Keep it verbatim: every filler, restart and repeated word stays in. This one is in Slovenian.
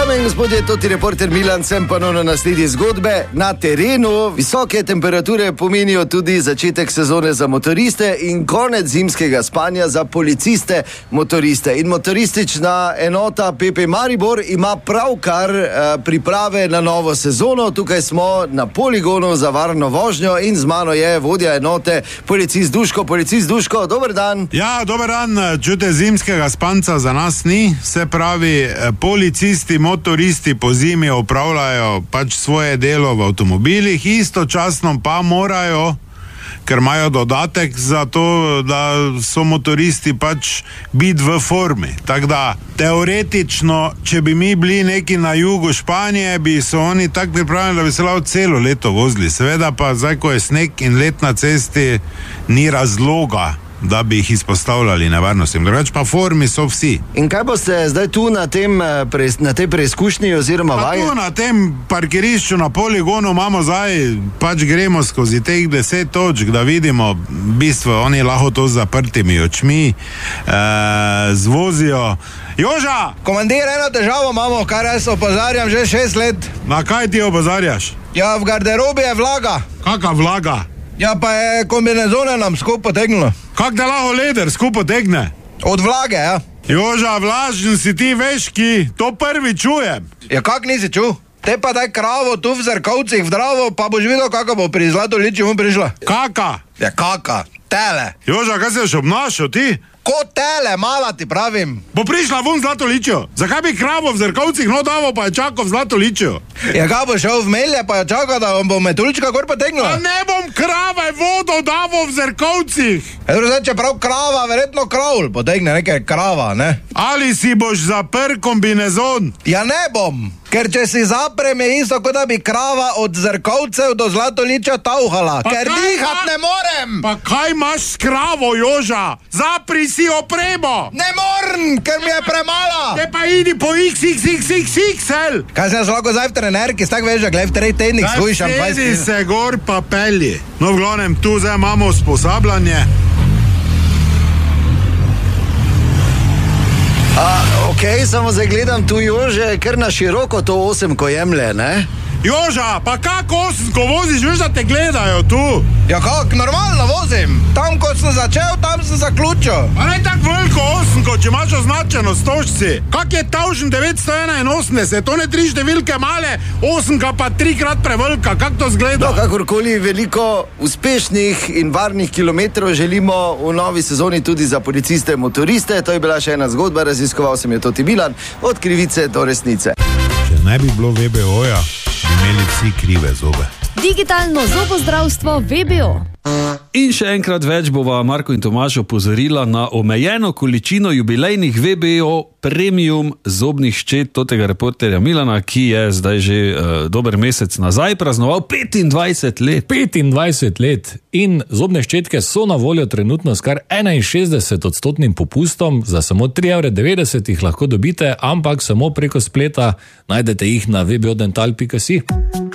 Dame in gospodje, toti reporter Milan, sem ponovno na sledi zgodbe na terenu. Visoke temperature pomenijo tudi začetek sezone za motoriste in konec zimskega spanja za policiste motoriste. In motoristična enota P P Maribor ima pravkar uh, priprave na novo sezono. Tukaj smo na poligonu za varno vožnjo in z mano je vodja enote, policist Duško. Policist Duško, dober dan. Ja, dober dan. Čute, zimskega spanca za nas ni, se pravi, policisti, motoristi po zimi opravljajo pač svoje delo v avtomobilih, istočasno pa morajo, ker imajo dodatek za to, da so motoristi pač biti v formi. Tako da, teoretično, če bi mi bili neki na jugu Španije, bi so oni tako pripravljeni, da bi se lahko celo leto vozili. Seveda pa zdaj, ko je sneg in let na cesti, ni razloga, da bi jih izpostavljali nevarnostim. Drugač pa formi so vsi. In kaj boste zdaj tu na, tem, na tej preizkušnji oziroma vaji? Tu na tem parkirišču na poligonu imamo zdaj, pač gremo skozi teh deset točk, da vidimo, v bistvu oni lahko to z zaprtimi očmi e, zvozijo. Joža! Komandir, eno težavo imamo, kar jaz opozarjam že šest let. Na kaj ti opozarjaš? Ja, v garderobi je vlaga. Kaka vlaga? Ja, pa je kombinezone nam skupaj potegnilo. Kak da lahko leder skupaj tegne? Od vlage, ja. Joža, vlažen si ti, veš ki, to prvi čujem. Ja, kak nisi čul? Te pa daj kravo tu v Zrkovcih v Dravo, pa boš videl, kako bo pri Zlatoličju mu prišla. Kaka? Ja, kaka? Tele. Joža, kaj se boš obnašal ti? Kot tele, mala ti pravim. Bo prišla vun v Zlatoličju. Zakaj bi kravo v Zrkovcih no davo, pa je čakal v Zlatoličju? Ja, kaj bo šel v Melje, pa je čakal, da bo metulička gor potegnila? A ne bom krave vodo davo v Zrkovcih. Edro, zdaj, če prav krava, verjetno kravl potegne, nekaj krava, ne? Ali si boš zapr kombinezon? Ja, ne bom. Ker če si zaprem, je isto, kot da bi krava od Zrkovcev do Zlatoličja tauhala. Pa ker dihat ma... ne morem. Pa kaj imaš s kravo, Joža? Zapri si opremo. Ne morem, ker mi je premala. Te pa idi po iks iks iks iks iks el. Kaj se jaz lahko zdaj v trenerki, tak veš, da glej v treh tednih skušam. Sedi se gor pa pelji. No, v glavnem, tu zdaj imamo usposabljanje. A, okej, okay, samo zdaj gledam tu Jože, ker na široko to osemko jemlje, ne? Joža, pa kako osemko voziš, veš, da te gledajo tu? Ja, kak, normalno vozim. Tam, ko sem začel, tam sem zaključil. Pa ne tak veliko osemko, če imaš označeno stožci. Kak je tavžen devetsto enainosemdeset, to ne tri številke male, osemka pa trikrat prevelika, kak to zgleda? No, kakorkoli, veliko uspešnih in varnih kilometrov želimo v novi sezoni tudi za policiste, motoriste. To je bila še ena zgodba, raziskoval sem je Toti Milan, od krivice do resnice. Če ne bi bilo V B O-ja, bi imeli vsi krive zobe. Digitalno zobozdravstvo V B O. In še enkrat več bova Marko in Tomaž opozorila na omejeno količino jubilejnih V B O premium zobnih ščet totega reporterja Milana, ki je zdaj že uh, dober mesec nazaj praznoval petindvajset let. petindvajset let. In zobne ščetke so na voljo trenutno s kar enainšestdeset odstotnim popustom, za samo tri evre devetdeset jih lahko dobite, ampak samo preko spleta najdete jih na w w w pika dental pika si.